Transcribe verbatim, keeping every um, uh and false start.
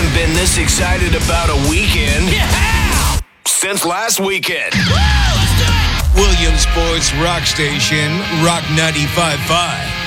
haven't been this excited about a weekend Yeah! since last weekend. Woo! Let's do it! Williamsport's Rock Station, Rock ninety-five point five.